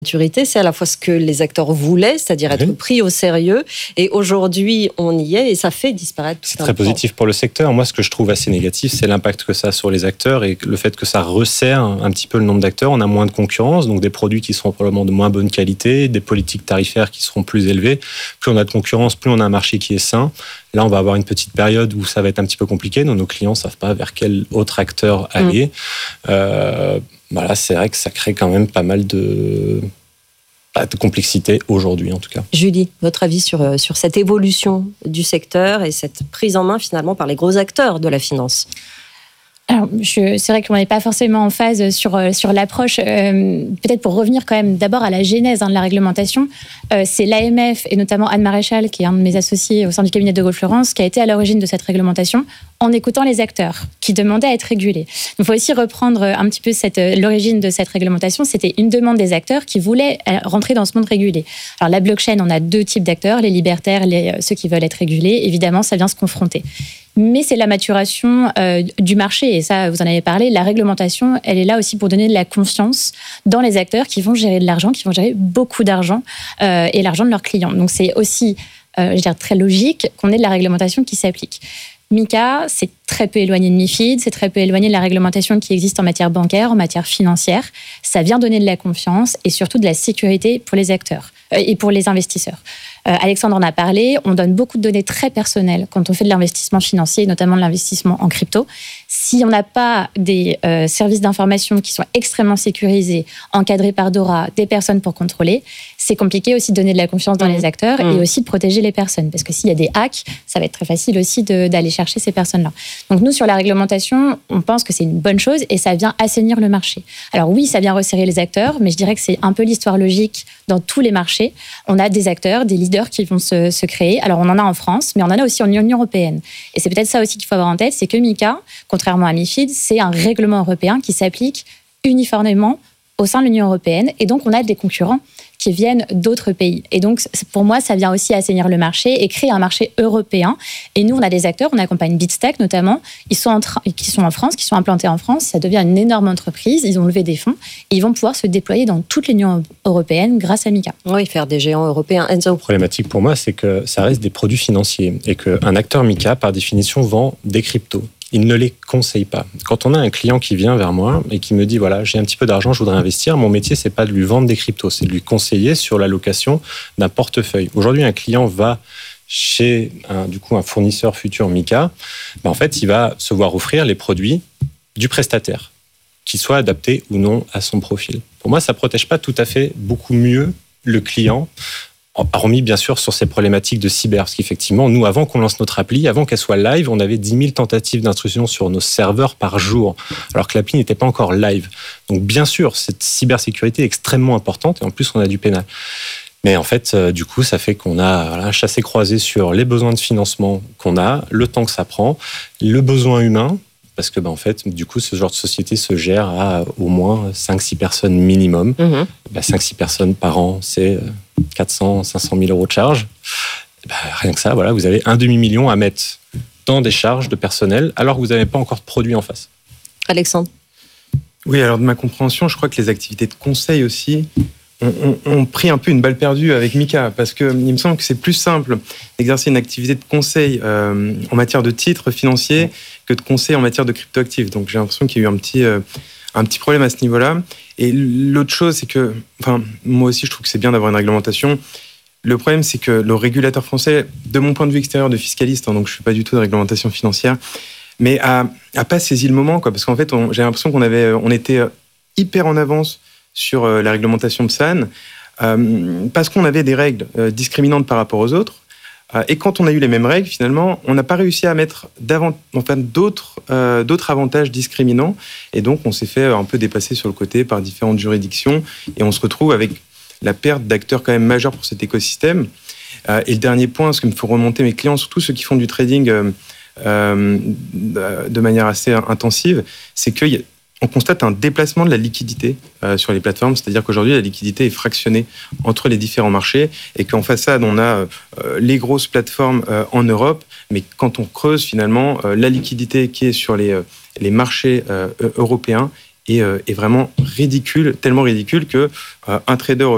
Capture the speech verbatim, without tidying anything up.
maturité, c'est à la fois ce que les acteurs voulaient, c'est-à-dire être oui. pris au sérieux. Et aujourd'hui, on y est et ça fait disparaître tout C'est un très pan. positif pour le secteur. Moi, ce que je trouve assez négatif, c'est l'impact que ça a sur les acteurs et le fait que ça resserre un petit peu le nombre d'acteurs. On a moins de concurrence, donc des produits qui seront probablement de moins bonne qualité, des politiques tarifaires qui seront plus élevées. Plus on a de concurrence, plus on a un marché qui est sain. Là, on va avoir une petite période où ça va être un petit peu compliqué. Donc, nos clients ne savent pas vers quel autre acteur aller. Mmh. Euh, voilà, c'est vrai que ça crée quand même pas mal de... de complexité aujourd'hui en tout cas. Julie, votre avis sur, sur cette évolution du secteur et cette prise en main finalement par les gros acteurs de la finance? Alors, je, c'est vrai qu'on n'est pas forcément en phase sur, sur l'approche. Euh, peut-être pour revenir quand même d'abord à la genèse hein, de la réglementation, euh, c'est l'A M F et notamment Anne Maréchal, qui est un de mes associés au sein du cabinet de Gaulle Fleurance, qui a été à l'origine de cette réglementation en écoutant les acteurs qui demandaient à être régulés. Donc, il faut aussi reprendre un petit peu cette, l'origine de cette réglementation. C'était une demande des acteurs qui voulaient rentrer dans ce monde régulé. Alors, la blockchain, on a deux types d'acteurs, les libertaires, les, ceux qui veulent être régulés. Évidemment, ça vient se confronter. Mais c'est la maturation euh, du marché, et ça, vous en avez parlé. La réglementation, elle est là aussi pour donner de la confiance dans les acteurs qui vont gérer de l'argent, qui vont gérer beaucoup d'argent euh, et l'argent de leurs clients. Donc, c'est aussi, euh, je dirais, très logique qu'on ait de la réglementation qui s'applique. MiCA, c'est très peu éloigné de MiFID, c'est très peu éloigné de la réglementation qui existe en matière bancaire, en matière financière. Ça vient donner de la confiance et surtout de la sécurité pour les acteurs euh, et pour les investisseurs. Euh, Alexandre en a parlé, on donne beaucoup de données très personnelles quand on fait de l'investissement financier, notamment de l'investissement en crypto. Si on n'a pas des euh, services d'information qui sont extrêmement sécurisés, encadrés par DORA, des personnes pour contrôler, c'est compliqué aussi de donner de la confiance dans mmh. les acteurs mmh. et aussi de protéger les personnes. Parce que s'il y a des hacks, ça va être très facile aussi de, d'aller chercher ces personnes-là. Donc nous, sur la réglementation, on pense que c'est une bonne chose et ça vient assainir le marché. Alors oui, ça vient resserrer les acteurs, mais je dirais que c'est un peu l'histoire logique dans tous les marchés. On a des acteurs, des leaders qui vont se, se créer. Alors on en a en France, mais on en a aussi en Union européenne. Et c'est peut-être ça aussi qu'il faut avoir en tête, c'est que MiCA, contrairement à MiFID, c'est un règlement européen qui s'applique uniformément au sein de l'Union européenne. Et donc on a des concurrents qui viennent d'autres pays. Et donc, pour moi, ça vient aussi assainir le marché et créer un marché européen. Et nous, on a des acteurs, on accompagne Bitstack notamment, ils sont en tra- qui sont en France, qui sont implantés en France. Ça devient une énorme entreprise, ils ont levé des fonds et ils vont pouvoir se déployer dans toute l'Union européenne grâce à MiCA. Oui, faire des géants européens. Enzo. La problématique pour moi, c'est que ça reste des produits financiers et qu'un acteur MiCA, par définition, vend des cryptos. Il ne les conseille pas. Quand on a un client qui vient vers moi et qui me dit, voilà, j'ai un petit peu d'argent, je voudrais investir, mon métier, c'est pas de lui vendre des cryptos, c'est de lui conseiller sur l'allocation d'un portefeuille. Aujourd'hui, un client va chez un, du coup, un fournisseur futur MiCA, ben en fait, il va se voir offrir les produits du prestataire, qui soient adaptés ou non à son profil. Pour moi, ça protège pas tout à fait beaucoup mieux le client, hormis bien sûr sur ces problématiques de cyber, parce qu'effectivement, nous, avant qu'on lance notre appli, avant qu'elle soit live, on avait dix mille tentatives d'intrusion sur nos serveurs par jour, alors que l'appli n'était pas encore live. Donc bien sûr, cette cybersécurité est extrêmement importante, et en plus, on a du pénal. Mais en fait, euh, du coup, ça fait qu'on a voilà, chassé-croisé sur les besoins de financement qu'on a, le temps que ça prend, le besoin humain, parce que, ben, en fait, du coup, ce genre de société se gère à au moins cinq six personnes minimum. Mmh. Ben, cinq six personnes par an, c'est quatre cents, cinq cent mille euros de charges. Ben, rien que ça, voilà, vous avez un demi-million à mettre dans des charges de personnel, alors que vous n'avez pas encore de produit en face. Alexandre. Oui, alors de ma compréhension, je crois que les activités de conseil aussi ont, ont, ont pris un peu une balle perdue avec MiCA, parce qu'il me semble que c'est plus simple d'exercer une activité de conseil euh, en matière de titres financiers que de conseil en matière de cryptoactifs. Donc j'ai l'impression qu'il y a eu un petit, euh, un petit problème à ce niveau-là. Et l'autre chose, c'est que, enfin, moi aussi, je trouve que c'est bien d'avoir une réglementation. Le problème, c'est que le régulateur français, de mon point de vue extérieur de fiscaliste, hein, donc je ne suis pas du tout de réglementation financière, mais a, a pas saisi le moment, quoi, parce qu'en fait, on, j'ai l'impression qu'on avait, on était hyper en avance sur euh, la réglementation de S A N, euh, parce qu'on avait des règles euh, discriminantes par rapport aux autres. Euh, et quand on a eu les mêmes règles, finalement, on n'a pas réussi à mettre davant, enfin, d'autres, euh, d'autres avantages discriminants. Et donc, on s'est fait un peu dépasser sur le côté par différentes juridictions. Et on se retrouve avec la perte d'acteurs quand même majeurs pour cet écosystème. Euh, et le dernier point, ce que me faut remonter mes clients, surtout ceux qui font du trading euh, euh, de manière assez intensive, c'est qu'il y a on constate un déplacement de la liquidité euh, sur les plateformes, c'est-à-dire qu'aujourd'hui, la liquidité est fractionnée entre les différents marchés et qu'en façade, on a euh, les grosses plateformes euh, en Europe, mais quand on creuse finalement, euh, la liquidité qui est sur les, euh, les marchés euh, européens est, euh, est vraiment ridicule, tellement ridicule que euh, un trader